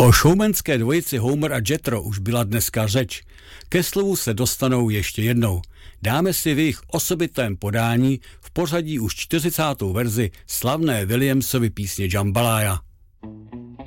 O showmanské dvojici Homer a Jethro už byla dneska řeč. Ke slovu se dostanou ještě jednou. Dáme si v jejich osobitém podání v pořadí už 40. verzi slavné Williamsovy písně Jambalaya.